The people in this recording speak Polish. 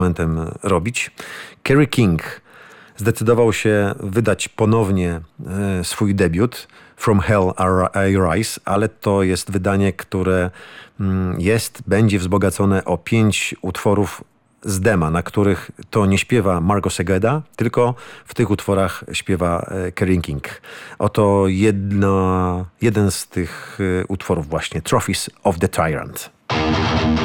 robić. Kerry King zdecydował się wydać ponownie swój debiut From Hell I Rise, ale to jest wydanie, które będzie wzbogacone o 5 utworów z dema, na których to nie śpiewa Marco Segeda, tylko w tych utworach śpiewa Kerry King. Oto jeden z tych utworów właśnie, Trophies of the Tyrant.